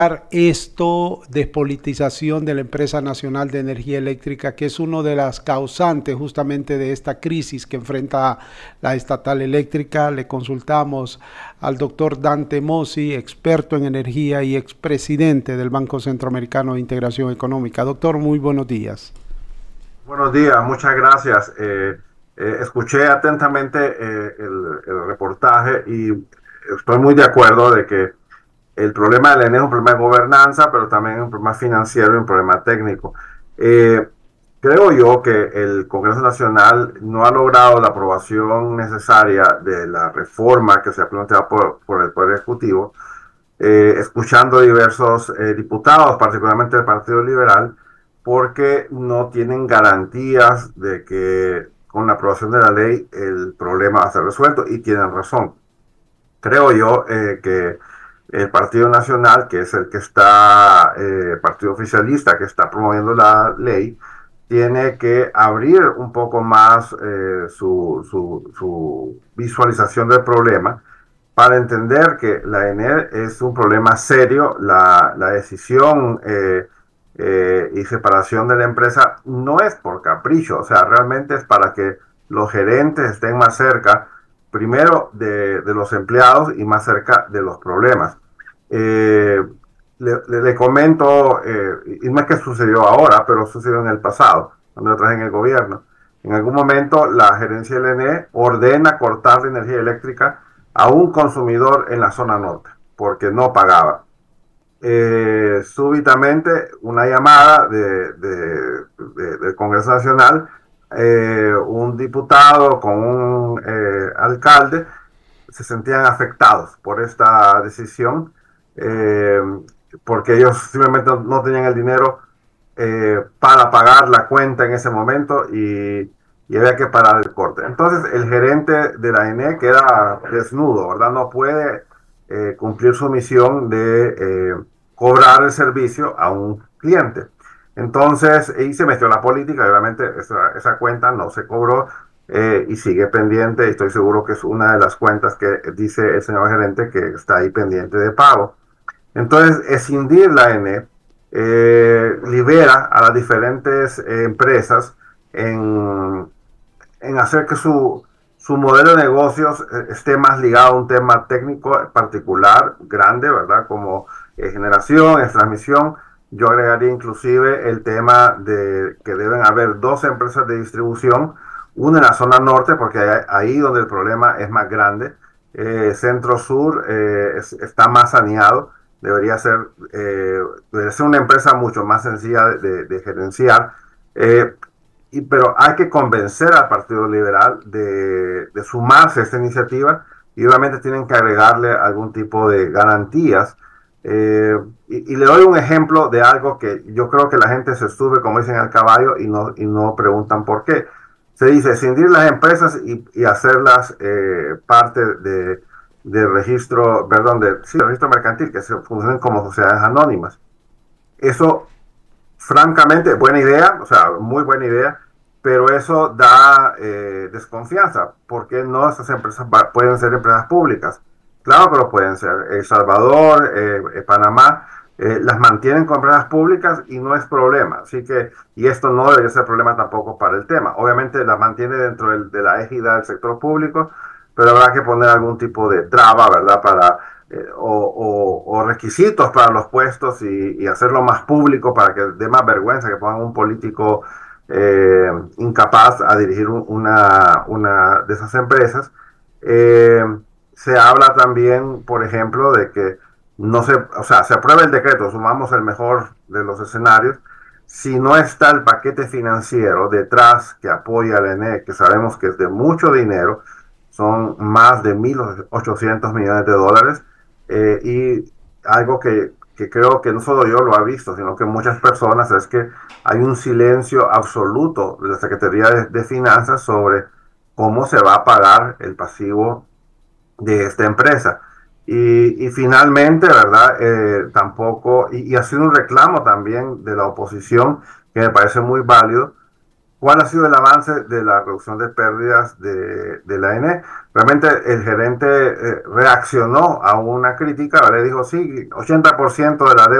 esto, despolitización de la Empresa Nacional de Energía Eléctrica, que es una de las causantes justamente de esta crisis que enfrenta la estatal eléctrica. Le consultamos al doctor Dante Mossi, experto en energía y expresidente del Banco Centroamericano de Integración Económica. Doctor, muy buenos días. Buenos días, muchas gracias. Escuché atentamente el reportaje y estoy muy de acuerdo de que el problema del ENE es un problema de gobernanza, pero también es un problema financiero y un problema técnico. Eh, Creo yo que el Congreso Nacional no ha logrado la aprobación necesaria de la reforma que se ha planteado por el Poder Ejecutivo, escuchando diversos diputados, particularmente del Partido Liberal, porque no tienen garantías de que con la aprobación de la ley el problema va a ser resuelto, y tienen razón. Creo yo que el Partido Nacional, que es el que está, partido oficialista, que está promoviendo la ley, tiene que abrir un poco más su visualización del problema para entender que la ENER es un problema serio. La decisión y separación de la empresa no es por capricho, o sea, realmente es para que los gerentes estén más cerca, primero de los empleados, y más cerca de los problemas. Eh, le comento, y no es que sucedió ahora, pero sucedió en el pasado, cuando yo trabajé en el gobierno. En algún momento la gerencia del ENE ordena cortar la energía eléctrica a un consumidor en la zona norte, porque no pagaba. Súbitamente una llamada del Congreso Nacional, un diputado con un alcalde se sentían afectados por esta decisión, eh, porque ellos simplemente no tenían el dinero para pagar la cuenta en ese momento, y había que parar el corte. Entonces el gerente de la ENE queda desnudo, ¿verdad? No puede cumplir su misión de cobrar el servicio a un cliente. Entonces, y se metió en la política, y obviamente esa cuenta no se cobró, y sigue pendiente. Estoy seguro que es una de las cuentas que dice el señor gerente que está ahí pendiente de pago. Entonces, escindir la ENE libera a las diferentes empresas en, en hacer que su modelo de negocios esté más ligado a un tema técnico particular, grande, ¿verdad? Como generación, transmisión. Yo agregaría inclusive el tema de que deben haber dos empresas de distribución, una en la zona norte, porque ahí donde el problema es más grande. Centro-sur está más saneado. Debería ser una empresa mucho más sencilla de gerenciar. Eh, pero hay que convencer al Partido Liberal de sumarse a esta iniciativa, y obviamente tienen que agregarle algún tipo de garantías. Y le doy un ejemplo de algo que yo creo que la gente se sube, como dicen, al caballo, y no preguntan por qué. Se dice cindir las empresas y hacerlas parte de registro, perdón, sí, de registro mercantil, que se funcionen como sociedades anónimas. Eso, francamente, buena idea, o sea, muy buena idea, pero eso da desconfianza, porque no estas empresas pueden ser empresas públicas. Claro que lo pueden ser. El Salvador, Panamá, las mantienen como empresas públicas y no es problema. Así que, y esto no debería ser problema tampoco para el tema. Obviamente las mantiene dentro de la égida del sector público, pero habrá que poner algún tipo de traba, ¿verdad? O requisitos para los puestos, y hacerlo más público para que dé más vergüenza que pongan un político incapaz a dirigir una de esas empresas. Eh, Se habla también, por ejemplo, de que no se, o sea, se aprueba el decreto, sumamos el mejor de los escenarios. Si no está el paquete financiero detrás que apoya al ENE, que sabemos que es de mucho dinero, son más de 1.800 millones de dólares, y algo que creo que no solo yo lo he visto, sino que muchas personas, es que hay un silencio absoluto de la Secretaría de Finanzas sobre cómo se va a pagar el pasivo de esta empresa. Y finalmente, ¿verdad? Tampoco, y ha sido un reclamo también de la oposición, que me parece muy válido, ¿Cuál ha sido el avance de la reducción de pérdidas de la ANE? Realmente el gerente reaccionó a una crítica, le dijo, sí, 80% de la deuda